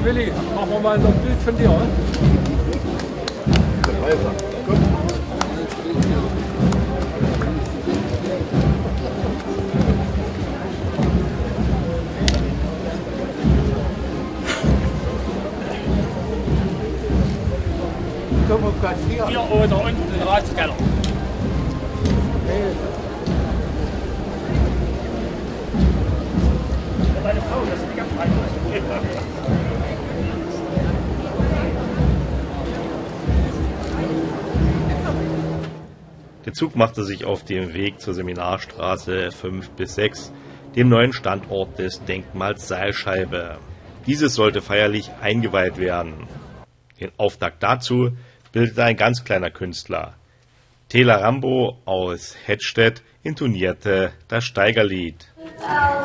Herr Willi, machen wir mal noch ein Bild von dir, oder? Hier oder unten den Ratskeller. Deine Frau, das ist die ganz weit. Der Zug machte sich auf den Weg zur Seminarstraße 5 bis 6, dem neuen Standort des Denkmals Seilscheibe. Dieses sollte feierlich eingeweiht werden. Den Auftakt dazu bildete ein ganz kleiner Künstler. Tela Rambo aus Hettstedt intonierte das Steigerlied.